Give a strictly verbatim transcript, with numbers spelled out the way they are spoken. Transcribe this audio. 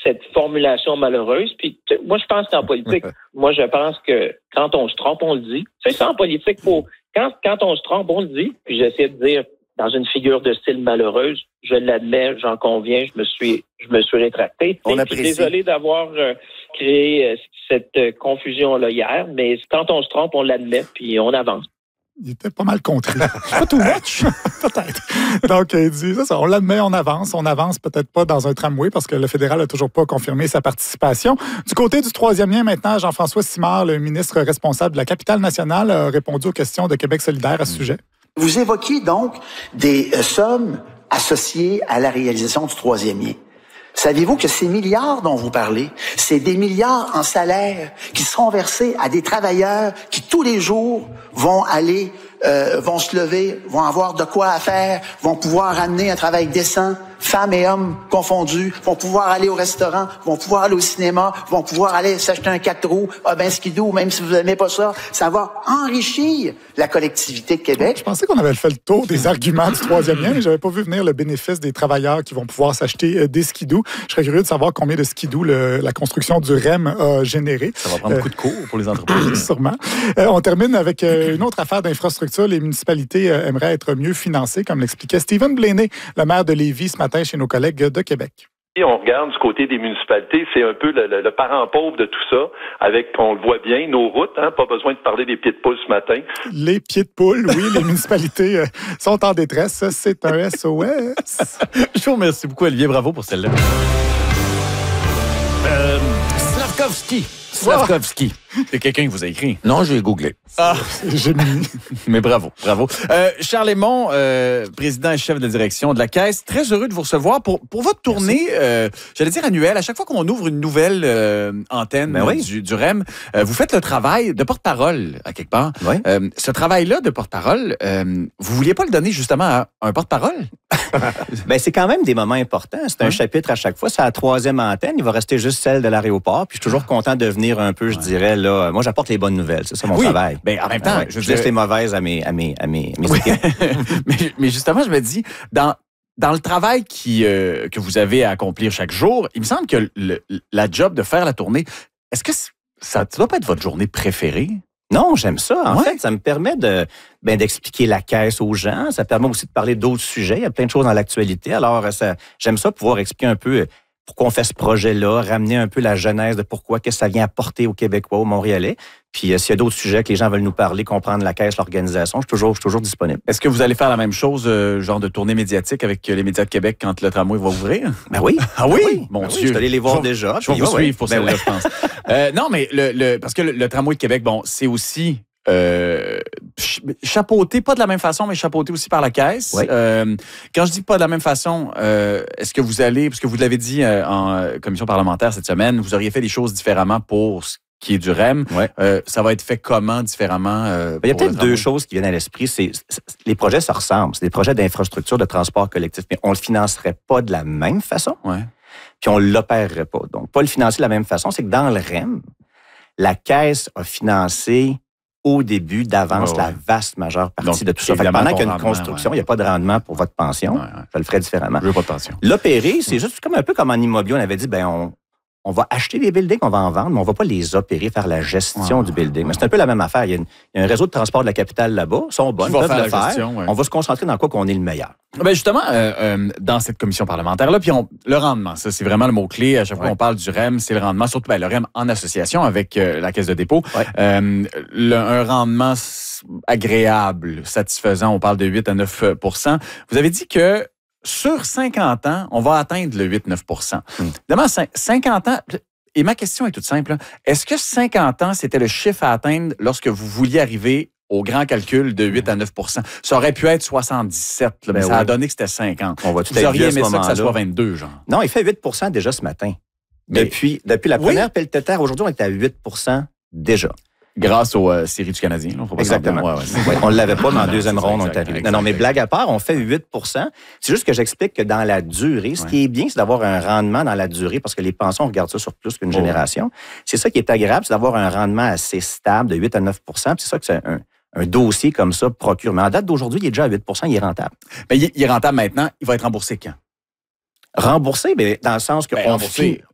cette formulation malheureuse. Puis moi, je pense qu'en politique, moi, je pense que quand on se trompe, on le dit. C'est ça en politique. Faut, quand, quand on se trompe, on le dit. Puis j'essaie de dire, dans une figure de style malheureuse, je l'admets, j'en conviens, je me suis, je me suis rétracté. On Et apprécie. puis, désolé d'avoir euh, créé euh, cette euh, confusion-là hier, mais quand on se trompe, on l'admet, puis on avance. Il était pas mal contré. Pas too much, peut-être. Donc, il dit, ça, ça, on l'admet, on avance. On avance peut-être pas dans un tramway parce que le fédéral n'a toujours pas confirmé sa participation. Du côté du troisième lien, maintenant, Jean-François Simard, le ministre responsable de la capitale nationale, a répondu aux questions de Québec solidaire à ce sujet. Vous évoquiez donc des euh, sommes associées à la réalisation du troisième lien. Saviez-vous que ces milliards dont vous parlez, c'est des milliards en salaire qui seront versés à des travailleurs qui tous les jours vont aller, euh, vont se lever, vont avoir de quoi à faire, vont pouvoir amener un travail décent, femmes et hommes confondus, vont pouvoir aller au restaurant, vont pouvoir aller au cinéma, vont pouvoir aller s'acheter un quatre roues, ah ben skidoo, même si vous n'aimez pas ça, ça va enrichir la collectivité de Québec. Je pensais qu'on avait fait le tour des arguments du troisième lien, mais j'avais pas vu venir le bénéfice des travailleurs qui vont pouvoir s'acheter des skidoo. Je serais curieux de savoir combien de skidoo le, la construction du R E M a généré. Ça va prendre euh, beaucoup de cours pour les entreprises. Sûrement. Euh, on termine avec euh, une autre affaire d'infrastructure. Les municipalités euh, aimeraient être mieux financées, comme l'expliquait Stephen Blaney, le maire de Lévis, ce matin chez nos collègues de Québec. Et on regarde du côté des municipalités, c'est un peu le, le, le parent pauvre de tout ça, avec, on le voit bien, nos routes, hein, pas besoin de parler des pieds de poule ce matin. Les pieds de poule, oui, les municipalités euh, sont en détresse, c'est un S O S. Je vous remercie beaucoup, Olivier, bravo pour celle-là. Euh, Slavkovski. Slavkovski. C'est quelqu'un qui vous a écrit. Non, j'ai googlé. Ah, j'ai mis. Mais bravo, bravo. Euh, Charles Lemond, euh, président et chef de direction de la Caisse, très heureux de vous recevoir pour, pour votre tournée, euh, j'allais dire annuelle. À chaque fois qu'on ouvre une nouvelle euh, antenne ben oui. du, du R E M, euh, vous faites le travail de porte-parole, à quelque part. Oui. Euh, ce travail-là de porte-parole, euh, vous vouliez pas le donner justement à un porte-parole? Ben, c'est quand même des moments importants. C'est un ouais. chapitre à chaque fois. C'est la troisième antenne. Il va rester juste celle de l'aéroport. Puis je suis toujours content de venir un peu, je ouais. dirais, là. Moi, j'apporte les bonnes nouvelles. C'est ça mon oui. travail. Ben, en même temps, ouais. je, je laisse les mauvaises à mes, à mes, à mes, mes oui. équipes. mais, mais justement, je me dis, dans, dans le travail qui, euh, que vous avez à accomplir chaque jour, il me semble que le, la job de faire la tournée, est-ce que ça ne doit pas être votre journée préférée? Non, j'aime ça. En ouais. fait, ça me permet de ben, d'expliquer la Caisse aux gens. Ça permet aussi de parler d'autres sujets. Il y a plein de choses dans l'actualité. Alors, ça, j'aime ça pouvoir expliquer un peu pourquoi on fait ce projet-là, ramener un peu la genèse de pourquoi, qu'est-ce que ça vient apporter aux Québécois, aux Montréalais. Puis euh, s'il y a d'autres sujets que les gens veulent nous parler, comprendre la Caisse, l'organisation, je suis toujours, je suis toujours disponible. Est-ce que vous allez faire la même chose, euh, genre de tournée médiatique avec les médias de Québec quand le tramway va ouvrir? Ben oui. Ah oui? oui. Mon ben Dieu. Oui, je suis allé les voir je, déjà. Je vais vous ouais, suivre pour ben celle-là, ouais. je pense. euh, non, mais le, le, parce que le, le tramway de Québec, bon, c'est aussi... Euh, chapeauté, pas de la même façon, mais chapeauté aussi par la Caisse. Oui. Euh, quand je dis pas de la même façon, euh, est-ce que vous allez, parce que vous l'avez dit euh, en commission parlementaire cette semaine, vous auriez fait les choses différemment pour ce qui est du R E M. Ouais. Euh, ça va être fait comment différemment? Euh, Il y a peut-être deux choses qui viennent à l'esprit. C'est, c'est, les projets se ressemblent. C'est des projets d'infrastructure de transport collectif, mais on le financerait pas de la même façon. Ouais. Puis on l'opérerait pas. Donc, pas le financer de la même façon. C'est que dans le R E M, la Caisse a financé au début d'avance ouais, ouais. la vaste majeure partie Donc, de tout ça. Fait que pendant qu'il y a une construction, il n'y ouais. a pas de rendement pour votre pension. Ouais, ouais. Je le ferai différemment. Je veux pas de pension. L'opérer, c'est juste comme un peu comme en immobilier. On avait dit, ben on, on va acheter des buildings, on va en vendre, mais on va pas les opérer, faire la gestion ouais, du building. Ouais. Mais c'est un peu la même affaire. Il y, a une, il y a un réseau de transport de la capitale là-bas. Ils sont bonnes, peuvent le faire. Gestion, ouais. On va se concentrer dans quoi qu'on est le meilleur. Ben justement, euh, euh, dans cette commission parlementaire-là, puis on, le rendement, ça, c'est vraiment le mot-clé. À chaque ouais. fois qu'on parle du R E M, c'est le rendement, surtout ben, le R E M en association avec euh, la Caisse de dépôt. Ouais. Euh, le, un rendement agréable, satisfaisant, on parle de huit à neuf pour cent. Vous avez dit que sur cinquante ans, on va atteindre le huit à neuf pour cent. Hum. Évidemment, cinquante ans... Et ma question est toute simple. Est-ce que cinquante ans, c'était le chiffre à atteindre lorsque vous vouliez arriver au grand calcul de huit à neuf pour cent? Ça aurait pu être soixante-dix-sept, là, mais ben ça oui. a donné que c'était cinquante. On va tout vous auriez aimé ça que ça soit là. vingt-deux, genre? Non, il fait huit pour cent déjà ce matin. Mais depuis, depuis la première oui. pelletère, aujourd'hui, on est à huit pour cent déjà. Grâce aux euh, séries du Canadien. Là, faut pas Exactement. Ouais, ouais, ouais, on ne l'avait pas, mais en deuxième ronde, on est arrivé. Exact, non, non, mais blague à part, on fait huit pour cent. C'est juste que j'explique que dans la durée, ce ouais. qui est bien, c'est d'avoir un rendement dans la durée, parce que les pensions, on regarde ça sur plus qu'une oh. génération. C'est ça qui est agréable, c'est d'avoir un rendement assez stable de huit à neuf pour cent. C'est ça que c'est un, un dossier comme ça procure. Mais en date d'aujourd'hui, il est déjà à huit pour cent, il est rentable. Ben, il est rentable maintenant. Il va être remboursé quand? Remboursé, mais dans le sens qu'on ben, fi-